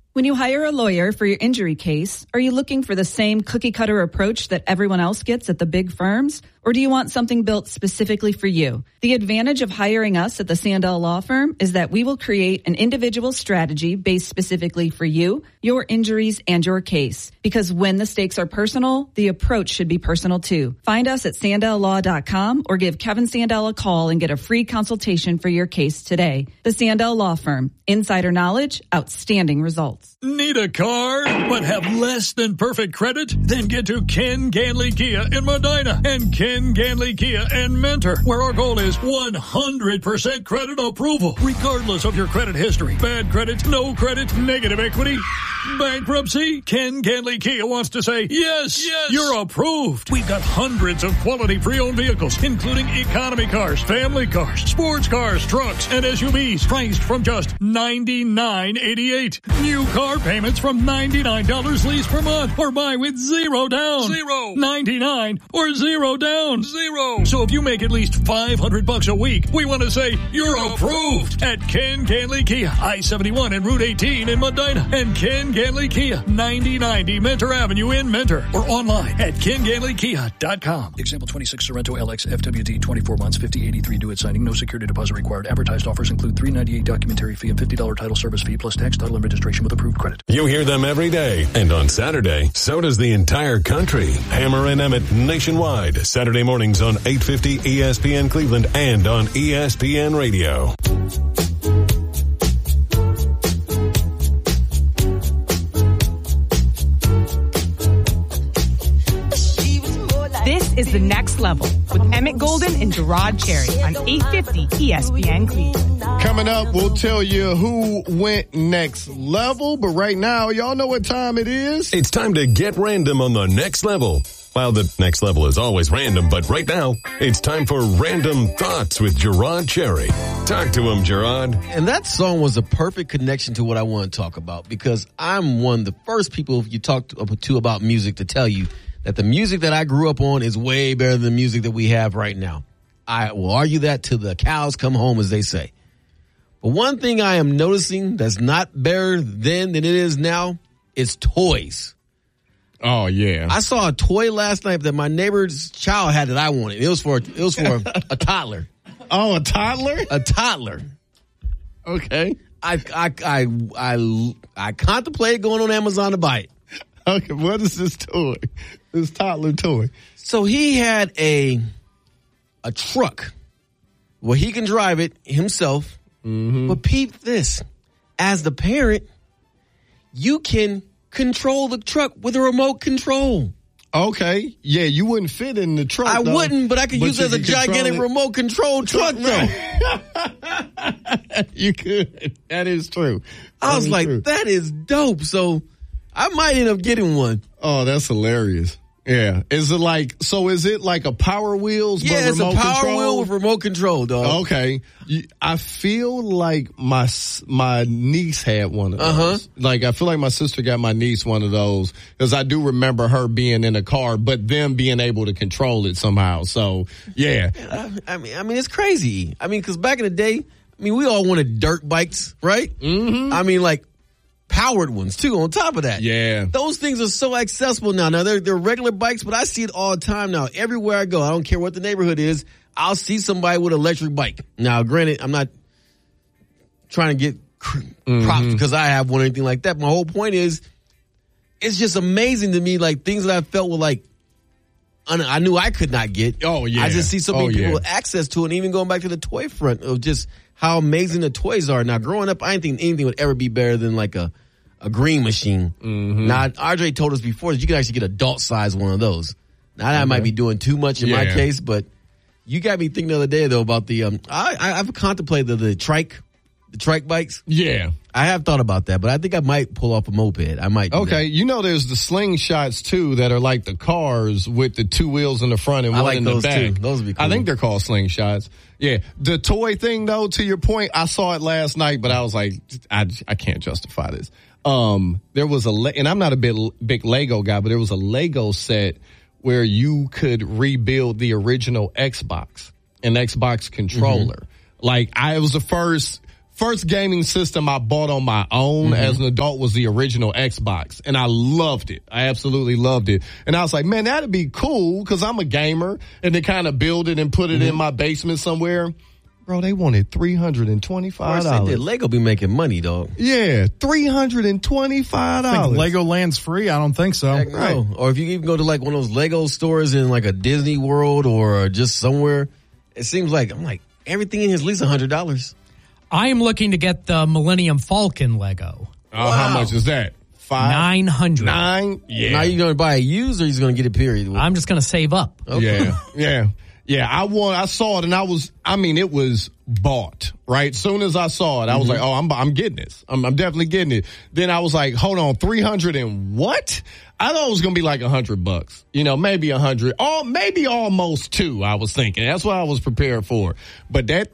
When you hire a lawyer for your injury case, are you looking for the same cookie-cutter approach that everyone else gets at the big firms? Or do you want something built specifically for you? The advantage of hiring us at the Sandell Law Firm is that we will create an individual strategy based specifically for you, your injuries, and your case. Because when the stakes are personal, the approach should be personal too. Find us at sandelllaw.com or give Kevin Sandell a call and get a free consultation for your case today. The Sandell Law Firm. Insider knowledge, outstanding results. Need a car but have less than perfect credit? Then get to Ken Ganley Kia in Medina and Ken Ganley Kia in Mentor, where our goal is 100% credit approval, regardless of your credit history. Bad credit, no credit, negative equity, bankruptcy. Ken Ganley Kia wants to say, yes, you're approved. We've got hundreds of quality pre-owned vehicles, including economy cars, family cars, sports cars, trucks, and SUVs, priced from just $99.88. New car payments from $99 lease per month, or buy with zero down. $99 or zero down. So if you make at least $500 a week, we want to say you're approved at Ken Ganley Kia, I-71 and Route 18 in Medina, and Ken Ganley Kia, 9090 Mentor Avenue in Mentor, or online at KenGanleyKia.com. Example 26 Sorrento LX FWD, 24 months, 5083 due at signing. No security deposit required. Advertised offers include $398 documentary fee and $50 title service fee plus tax, title, and registration with approved credit. You hear them every day, and on Saturday, so does the entire country. Hammer and Emmett nationwide, Saturday mornings on 850 ESPN Cleveland and on ESPN Radio. This is The Next Level with Emmett Golden and Gerard Cherry on 850 ESPN Cleveland. Coming up, we'll tell you who went next level, but right now, y'all know what time it is. It's time to get random on The Next Level. Well, the next level is always random, but right now, it's time for Random Thoughts with Gerard Cherry. Talk to him, Gerard. And that song was a perfect connection to what I want to talk about, because I'm one of the first people you talk to about music to tell you that the music that I grew up on is way better than the music that we have right now. I will argue that till the cows come home, as they say. But one thing I am noticing that's not better then than it is now is toys. Oh, yeah. I saw a toy last night that my neighbor's child had that I wanted. It was for a toddler. Oh, a toddler? A toddler. Okay. I contemplated going on Amazon to buy it. Okay, what is this toy? This toddler toy. So he had a truck where he can drive it himself. Mm-hmm. But peep this. As the parent, you can control the truck with a remote control. Okay. Yeah, you wouldn't fit in the truck. I wouldn't, but I could use it as a gigantic remote control truck, though. You could. That is true. I was like, that is dope. So I might end up getting one. Oh, that's hilarious. Yeah. Is it like a Power Wheels? Yeah, it's a Power Wheel with remote control, dog. Okay. I feel like my niece had one of those. Uh-huh. Like, I feel like my sister got my niece one of those, because I do remember her being in a car, but them being able to control it somehow. So, yeah. I mean, it's crazy. I mean, because back in the day, we all wanted dirt bikes, right? Mm-hmm. I mean, like, powered ones too on top of that. Yeah. Those things are so accessible now. Now they're regular bikes, but I see it all the time now. Everywhere I go, I don't care what the neighborhood is, I'll see somebody with an electric bike. Now, granted, I'm not trying to get props because I have one or anything like that. My whole point is, it's just amazing to me, like, things that I felt were like, I knew I could not get. Oh, yeah. I just see so many people with access to it, and even going back to the toy front of just how amazing the toys are. Now, growing up, I didn't think anything would ever be better than like a green machine. Mm-hmm. Now, RJ told us before that you can actually get adult size one of those. Now, that might be doing too much in my case, but you got me thinking the other day, though, about the, I've contemplated the trike bikes. Yeah. I have thought about that, but I think I might pull off a moped. I might do that. You know, there's the slingshots, too, that are like the cars with the two wheels in the front and one in the back. Too. Those would be cool. I think they're called slingshots. Yeah. The toy thing, though, to your point, I saw it last night, but I was like, I can't justify this. There was and I'm not a big Lego guy, but there was a Lego set where you could rebuild the original Xbox, an Xbox controller. Mm-hmm. Like, it was the first gaming system I bought on my own as an adult was the original Xbox, and I loved it. I absolutely loved it. And I was like, man, that'd be cool because I'm a gamer, and to kind of build it and put it in my basement somewhere. Bro, they wanted $325. Lego be making money, dog. Yeah, $325. Lego Land's free? I don't think so. Heck no. Right. Or if you even go to like one of those Lego stores in like a Disney World or just somewhere, it seems like everything in here is at least $100. I am looking to get the Millennium Falcon Lego. Wow. How much is that? $900. $900? Yeah. Now you going to buy a used or you going to get it period? I'm just going to save up. Okay. Yeah. I saw it and it was bought, right? Soon as I saw it, I was like, oh, I'm getting this. I'm definitely getting it. Then I was like, hold on, 300 and what? I thought it was going to be like $100, maybe 100, or maybe almost 2. I was thinking that's what I was prepared for. But that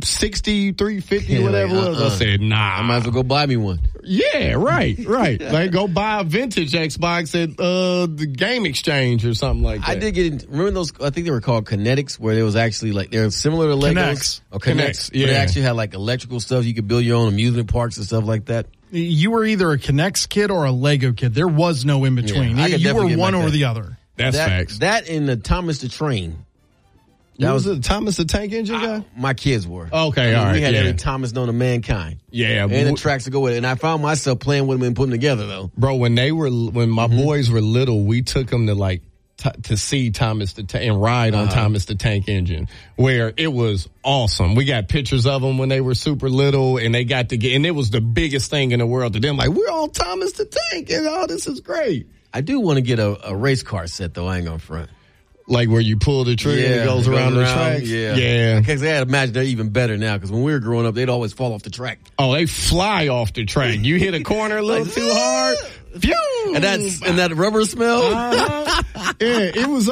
360, 350, whatever it was, I said, nah. I might as well go buy me one. Yeah, right. Like go buy a vintage Xbox at the Game Exchange or something like that. I did get remember those, I think they were called Kinetics, where there was actually like, they're similar to Legos. Kinects. Yeah. But they actually had like electrical stuff. You could build your own amusement parks and stuff like that. You were either a Kinects kid or a Lego kid. There was no in between. Yeah, you were one or the other. That's facts. That and the Thomas the Train. That was the Thomas the Tank Engine guy? My kids were. Okay, all right. We had every Thomas known to mankind. Yeah. And the tracks to go with it. And I found myself playing with them and putting them together, though. Bro, when my boys were little, we took them to to see Thomas the Tank and ride on Thomas the Tank Engine, where it was awesome. We got pictures of them when they were super little, and they got to get, and it was the biggest thing in the world to them. Like, we're on Thomas the Tank, and this is great. I do want to get a race car set, though. I ain't gonna front. Like where you pull the trigger and it goes around the track? Yeah. Because I had to imagine they're even better now, because when we were growing up, they'd always fall off the track. Oh, they fly off the track. You hit a corner a little too hard. Phew! And that rubber smell? Yeah, it was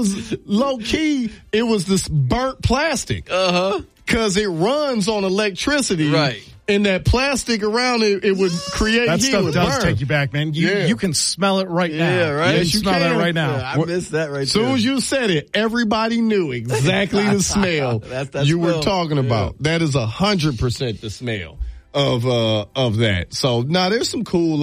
low key. It was this burnt plastic. Because it runs on electricity. Right. And that plastic around it would create that heat. That stuff does take you back, man. You can smell it right now. Yeah, right. You smell that right now. Yeah, I missed that right there. As soon as you said it, everybody knew exactly the smell you were talking about. That is 100% the smell of that. So there's some cool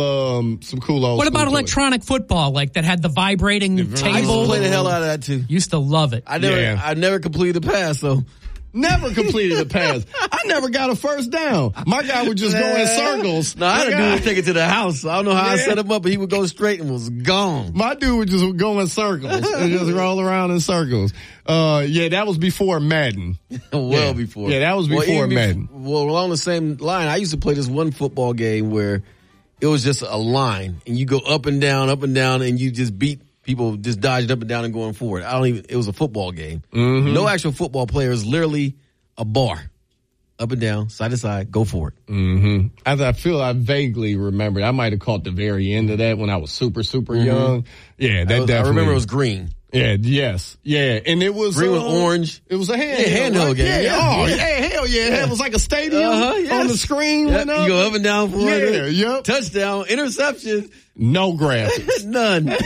old. What about electronic football, like that had the vibrating table? I used to play the hell out of that too. Used to love it. I never completed the pass though. Never completed a pass. I never got a first down. My guy would just go in circles. No, I had a dude would take it to the house. I don't know how I set him up, but he would go straight and was gone. My dude would just go in circles and just roll around in circles. That was before Madden. Before. Yeah, that was before Madden. Along the same line, I used to play this one football game where it was just a line, and you go up and down, and you just beat people just dodging up and down and going forward. It was a football game. No actual football player. It was literally a bar. Up and down, side to side, go for it. As I vaguely remembered. I might have caught the very end of that when I was super, super young. Yeah, definitely. I remember it was green. Yeah, yes. Yeah, and it was green with orange. It was a handheld game. Yeah. Hell yeah. It was like a stadium on the screen. Yep. You go up and down for it. Yep. Touchdown, interception. No graphics. None. No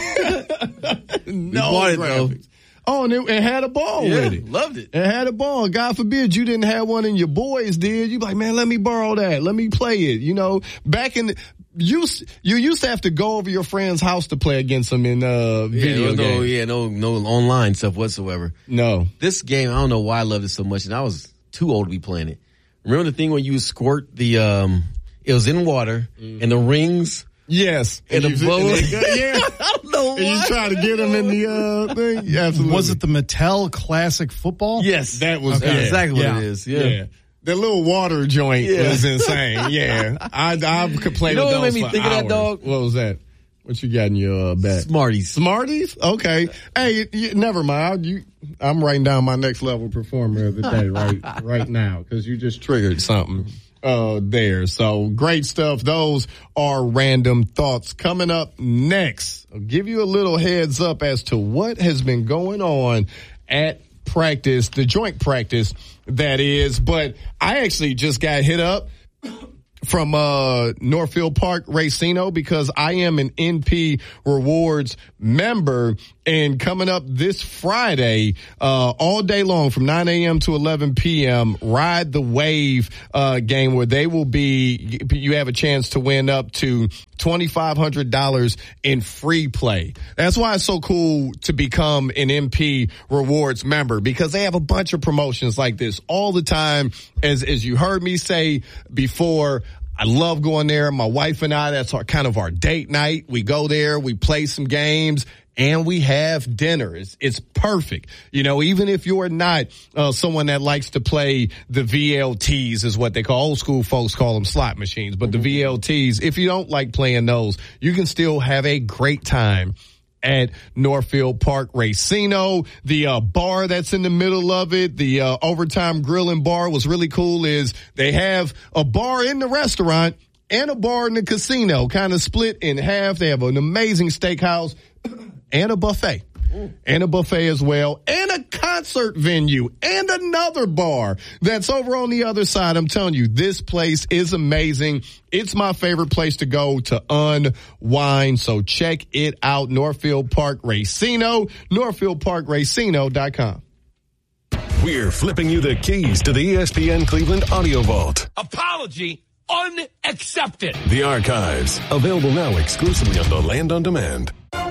graphics. Oh, and it had a ball with it. Loved it. It had a ball. God forbid you didn't have one and your boys did. You'd be like, man, let me borrow that. Let me play it. Back in you used to have to go over your friend's house to play against them in video games. No online stuff whatsoever. No. This game, I don't know why I loved it so much, and I was too old to be playing it. Remember the thing when you squirt it was in water, and the rings. Yes. And the bow. Yeah. I don't know why. And you try to get them in the thing. Yeah, absolutely. Was it the Mattel Classic Football? Yes. That was exactly what it is. Yeah. The little water joint was insane. Yeah. I could play with those what made me for think hours. of that, dog? What was that? What you got in your bag? Smarties. Smarties? Okay. Hey, never mind. I'm writing down my next level performer of the day right now because you just triggered something. There. So great stuff. Those are random thoughts. Coming up next, I'll give you a little heads up as to what has been going on at practice, the joint practice that is. But I actually just got hit up from Northfield Park Racino because I am an NP Rewards member, And coming up this Friday, all day long from 9 a.m. to 11 p.m., Ride the Wave game where you have a chance to win up to $2,500 in free play. That's why it's so cool to become an MP Rewards member, because they have a bunch of promotions like this all the time. As you heard me say before, I love going there. My wife and I, that's kind of our date night. We go there, we play some games, and we have dinner. It's perfect. Even if you're not someone that likes to play the VLTs, is what they call, old school folks call them slot machines, but the VLTs, if you don't like playing those, you can still have a great time at Northfield Park Racino. The bar that's in the middle of it, the Overtime Grill and Bar, was really cool is they have a bar in the restaurant and a bar in the casino, kind of split in half. They have an amazing steakhouse and a buffet. And a buffet as well, and a concert venue, and another bar that's over on the other side. I'm telling you, this place is amazing. It's my favorite place to go to unwind. So check it out. Northfield Park Racino, NorthfieldParkRacino.com. We're flipping you the keys to the ESPN Cleveland Audio Vault. Apology unaccepted. The archives, available now exclusively on the Land on Demand.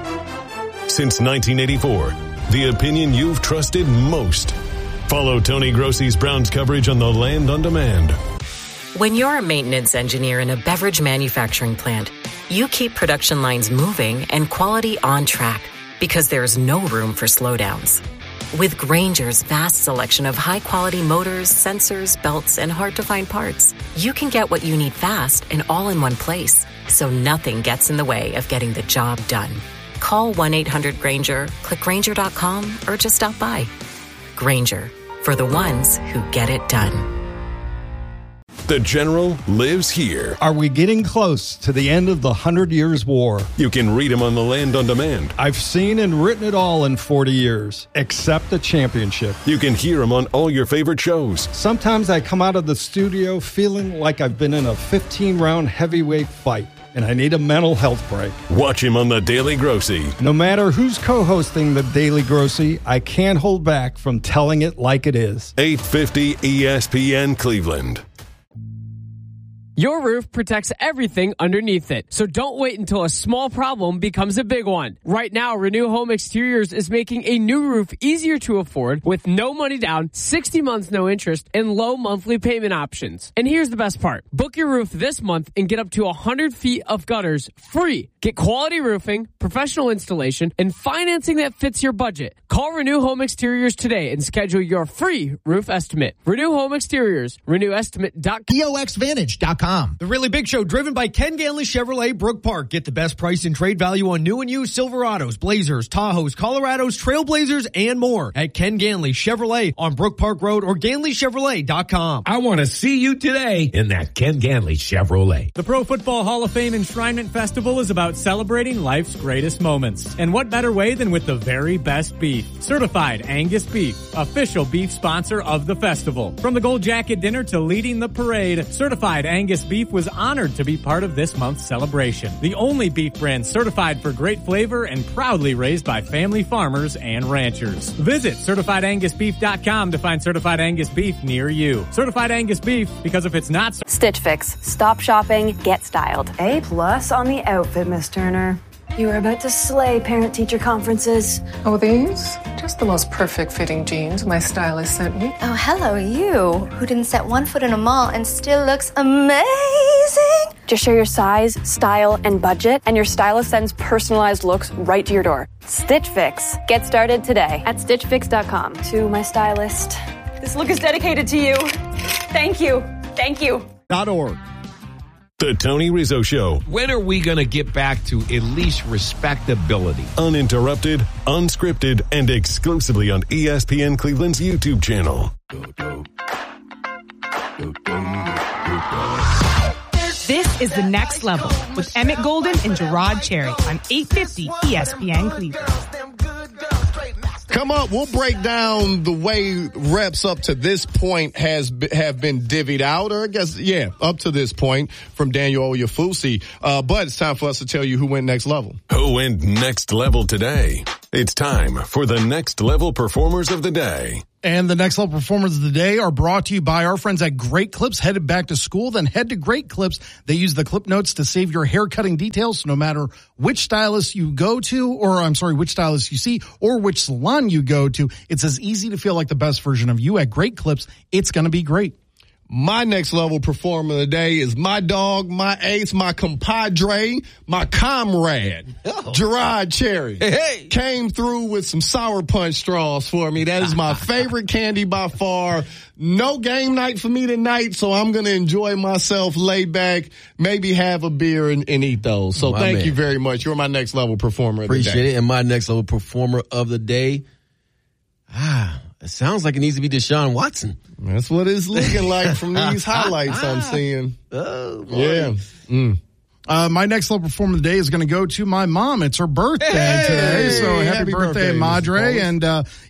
Since 1984, the opinion you've trusted most. Follow Tony Grossi's Browns coverage on the Land on Demand. When you're a maintenance engineer in a beverage manufacturing plant, you keep production lines moving and quality on track because there's no room for slowdowns. With Grainger's vast selection of high-quality motors, sensors, belts, and hard-to-find parts, you can get what you need fast and all in one place, so nothing gets in the way of getting the job done. Call 1-800-GRAINGER, click Grainger.com, or just stop by. Grainger, for the ones who get it done. The General lives here. Are we getting close to the end of the 100 Years' War? You can read him on the Land on Demand. I've seen and written it all in 40 years, except the championship. You can hear him on all your favorite shows. Sometimes I come out of the studio feeling like I've been in a 15-round heavyweight fight, and I need a mental health break. Watch him on The Daily Grossi. No matter who's co-hosting The Daily Grossi, I can't hold back from telling it like it is. 850 ESPN Cleveland. Your roof protects everything underneath it, so don't wait until a small problem becomes a big one. Right now, Renew Home Exteriors is making a new roof easier to afford with no money down, 60 months no interest, and low monthly payment options. And here's the best part. Book your roof this month and get up to 100 feet of gutters free. Get quality roofing, professional installation, and financing that fits your budget. Call Renew Home Exteriors today and schedule your free roof estimate. Renew Home Exteriors, RenewEstimate.com. EOXVantage.com. The Really Big Show, driven by Ken Ganley Chevrolet, Brook Park. Get the best price and trade value on new and used Silverados, Blazers, Tahoes, Colorados, Trailblazers, and more at Ken Ganley Chevrolet on Brook Park Road or GanleyChevrolet.com. I want to see you today in that Ken Ganley Chevrolet. The Pro Football Hall of Fame Enshrinement Festival is about celebrating life's greatest moments. And what better way than with the very best beef? Certified Angus Beef, official beef sponsor of the festival. From the Gold Jacket dinner to leading the parade, Certified Angus Beef was honored to be part of this month's celebration. The only beef brand certified for great flavor and proudly raised by family farmers and ranchers. Visit CertifiedAngusBeef.com to find Certified Angus Beef near you. Certified Angus Beef, because if it's not... Stitch Fix. Stop shopping, get styled. A+ on the outfit, Miss Turner. You are about to slay parent-teacher conferences. Oh, these? Just the most perfect fitting jeans my stylist sent me. Oh, hello, you, who didn't set one foot in a mall and still looks amazing. Just share your size, style, and budget, and your stylist sends personalized looks right to your door. Stitch Fix. Get started today at StitchFix.com. To my stylist, this look is dedicated to you. Thank you. Thank you. .org. The Tony Rizzo Show. When are we going to get back to at least respectability? Uninterrupted, unscripted, and exclusively on ESPN Cleveland's YouTube channel. This is The Next Level with Emmett Golden and Gerard Cherry on 850 ESPN Cleveland. Come up, we'll break down the way reps up to this point have been divvied out, or I guess, up to this point from Daniel Oyefusi. But it's time for us to tell you who went next level. Who went next level today? It's time for the Next Level Performers of the Day. And the Next Level Performers of the Day are brought to you by our friends at Great Clips. Headed back to school, then head to Great Clips. They use the clip notes to save your hair cutting details. So no matter which stylist you go to, which stylist you see, or which salon you go to, it's as easy to feel like the best version of you at Great Clips. It's going to be great. My next level performer of the day is my dog, my ace, my compadre, my comrade, Gerard Cherry. Hey. Came through with some Sour Punch straws for me. That is my favorite candy by far. No game night for me tonight, so I'm going to enjoy myself, lay back, maybe have a beer and eat those. So thank you very much. You're my next level performer of the day. Appreciate it. And my next level performer of the day, it sounds like it needs to be Deshaun Watson. That's what it's looking like from these highlights I'm seeing. Oh, boy. Yeah. My next level performer of the day is going to go to my mom. It's her birthday today, so happy birthday, Madre. And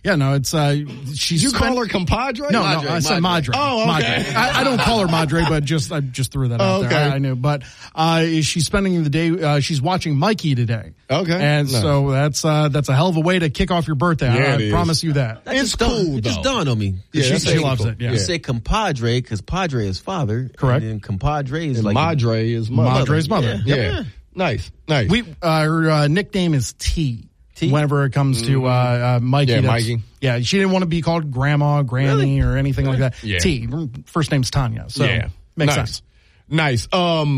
she's. You call her compadre? No, I said Madre. Oh, okay. Madre. I don't call her Madre, but I just threw that out there. I knew, but she's spending the day. She's watching Mikey today. Okay, and so that's a hell of a way to kick off your birthday. I promise you that. It's cool. It just dawned on me. Yeah, she loves it. Yeah. You say compadre because Padre is father, correct? And compadre is and like Madre is mother. Madre's mother. Yeah. Nice. Her nickname is T. Whenever it comes to Mikey. Yeah, Mikey. Yeah, she didn't want to be called Grandma, Granny, or anything like that. Yeah. T. First name's Tanya. So makes sense. Nice.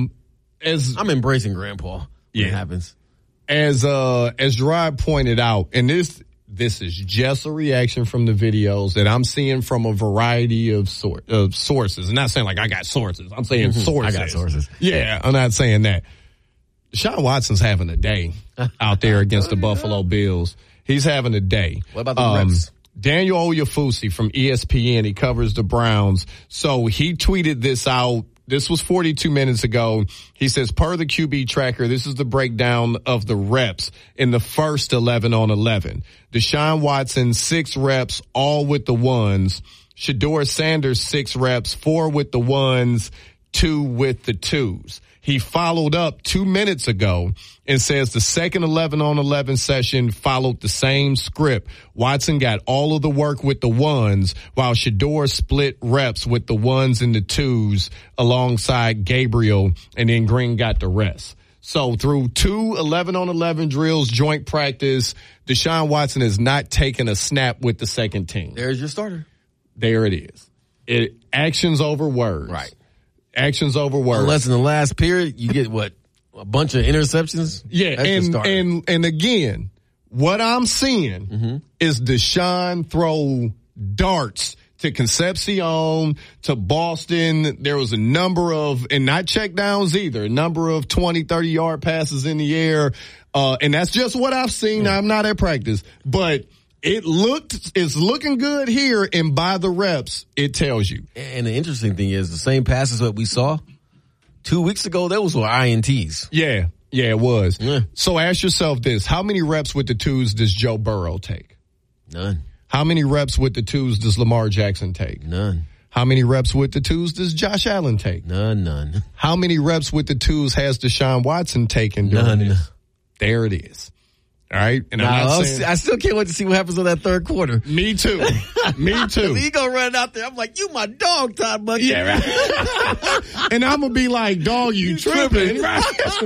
As I'm embracing Grandpa. When it happens. As Gerard pointed out, and this is just a reaction from the videos that I'm seeing from a variety of sources. I'm not saying like I got sources. I'm saying sources. I got sources. Yeah, I'm not saying that. Deshaun Watson's having a day out there against the Buffalo Bills. He's having a day. What about the reps? Daniel Oyefusi from ESPN, he covers the Browns. So he tweeted this out. This was 42 minutes ago. He says, per the QB tracker, this is the breakdown of the reps in the first 11 on 11. Deshaun Watson, 6 reps, all with the ones. Shedeur Sanders, 6 reps, 4 with the ones, 2 with the twos. He followed up 2 minutes ago and says the second 11 on 11 session followed the same script. Watson got all of the work with the ones while Shedeur split reps with the ones and the twos alongside Gabriel, and then Green got the rest. So through 2 11 on 11 drills, joint practice, Deshaun Watson has not taken a snap with the second team. There's your starter. There it is. Actions over words. Right. Actions over words. Unless in the last period you get a bunch of interceptions. Yeah, and again, what I'm seeing is Deshaun throw darts to Concepcion, to Boston. There was a number of, and not check downs either, a number of 20, 30-yard passes in the air. And that's just what I've seen. I'm not at practice, but it's looking good here, and by the reps, it tells you. And the interesting thing is the same passes that we saw 2 weeks ago, those were INTs. Yeah, it was. Yeah. So ask yourself this. How many reps with the twos does Joe Burrow take? None. How many reps with the twos does Lamar Jackson take? None. How many reps with the twos does Josh Allen take? None. How many reps with the twos has Deshaun Watson taken during this? There it is. All right. And I still can't wait to see what happens in that third quarter. Me too. Me too. He gonna run out there. I'm like, you my dog, Todd Bucket. Yeah, right. And I'm gonna be like, dog, you tripping. Right?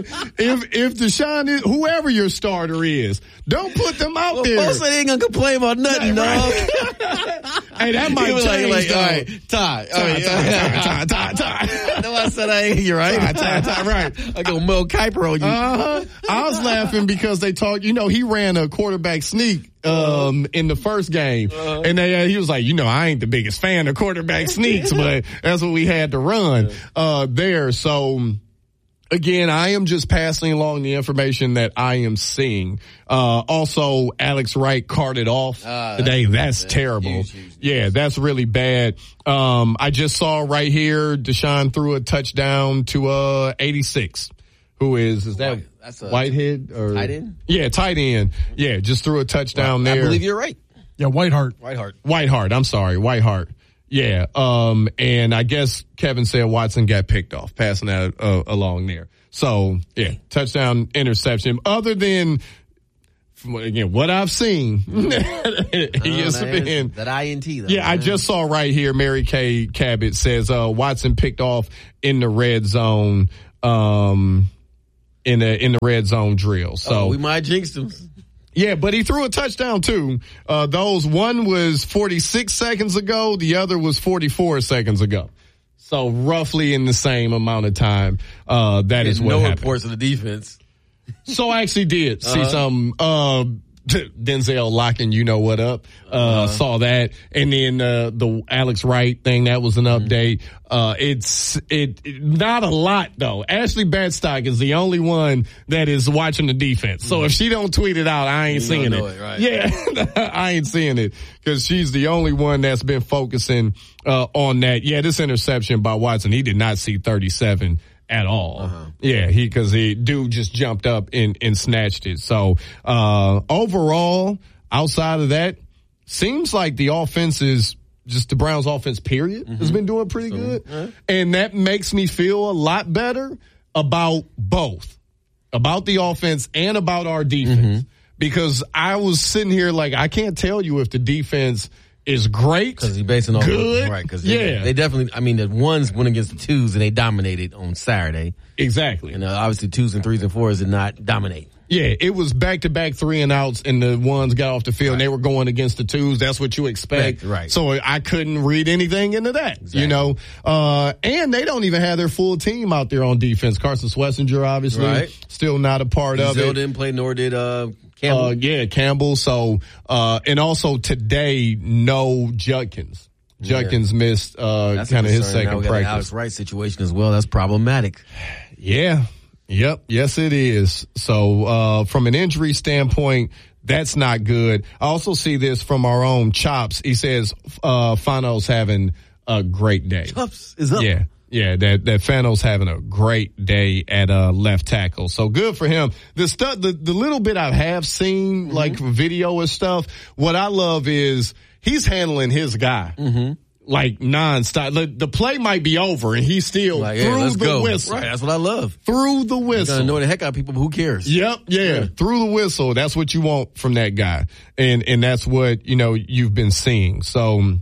If Deshaun is, whoever your starter is, don't put them out there. Folks ain't gonna complain about nothing, dog. Hey, that might change. All right, Todd. No, I said you're right. Todd, right. I go Mel Kiper on you. I was laughing because they talked, he ran a quarterback sneak in the first game. And he was like, I ain't the biggest fan of quarterback sneaks, but that's what we had to run there. So again, I am just passing along the information that I am seeing. Also, Alex Wright carted off today. That's terrible. Huge. Yeah, that's really bad. I just saw right here, Deshaun threw a touchdown to 86. Who is that? That's a Whitehead or tight end? Yeah, tight end. Yeah, just threw a touchdown there. I believe you're right. Yeah, Whitehart. I'm sorry, Whitehart. Yeah. And I guess Kevin said Watson got picked off, passing that along there. So yeah, touchdown, interception. Other than again, what I've seen, ESPN. That INT, though. Yeah, I just saw right here, Mary Kay Cabot says, Watson picked off in the red zone, in the red zone drill. So we might jinx him. Yeah, but he threw a touchdown too. Those one was 46 seconds ago. The other was 44 seconds ago. So roughly in the same amount of time. That is what happened. No reports of the defense. So I actually did see some, Denzel locking, you know what up, saw that. And then, the Alex Wright thing, that was an update. It's not a lot though. Ashley Badstock is the only one that is watching the defense. So if she don't tweet it out, I ain't seeing it. Right? Yeah, I ain't seeing it because she's the only one that's been focusing, on that. Yeah, this interception by Watson, he did not see 37 at all. Yeah, because the dude just jumped up and snatched it. So, overall, outside of that, seems like the offense is just the Browns offense period has been doing pretty good. And that makes me feel a lot better about both, about the offense and about our defense. Because I was sitting here like, I can't tell you if the defense is great. Because he's basing on good. Right. Because they definitely, I mean, the ones went against the twos and they dominated on Saturday. Exactly. And obviously twos and threes and fours did not dominate. Yeah, it was back-to-back 3-and-outs, and the ones got off the field, and they were going against the twos. That's what you expect. Right. So I couldn't read anything into that, you know. And they don't even have their full team out there on defense. Carson Schlesinger, obviously, still not a part of it. Didn't play, nor did Campbell. Campbell. So, and also today, no Judkins. Judkins missed kind of his second practice. Alex Wright situation as well. That's problematic. Yeah. Yep. Yes, it is. So, from an injury standpoint, that's not good. I also see this from our own Chops. He says, Fano's having a great day. Chops is up. Yeah. Yeah. That Fano's having a great day at, left tackle. So good for him. The little bit I have seen, like video and stuff, what I love is he's handling his guy. Like nonstop. The play might be over and he's still through the whistle. Right, that's what I love. Through the whistle. You're gonna annoy the heck out of people, but who cares? Yep, yeah. Through the whistle. That's what you want from that guy. And that's what, you've been seeing. So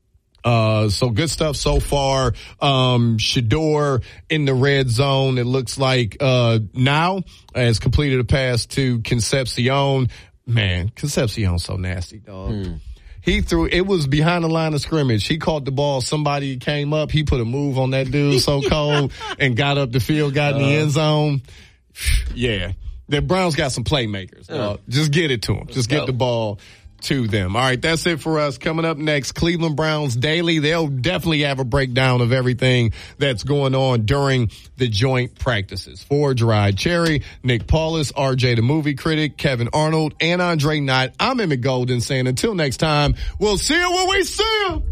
good stuff so far. Shador in the red zone. It looks like, now has completed a pass to Concepcion. Man, Concepcion's so nasty, dog. He threw, it was behind the line of scrimmage. He caught the ball. Somebody came up. He put a move on that dude so cold and got up the field, got in the end zone. Yeah. The Browns got some playmakers. Just get it to them. Just get the ball to them. All right, that's it for us. Coming up next, Cleveland Browns Daily. They'll definitely have a breakdown of everything that's going on during the joint practices. For Gerard Cherry, Nick Paulus, RJ the Movie Critic, Kevin Arnold, and Andre Knott, I'm Emmett Golden saying until next time, we'll see you when we see you.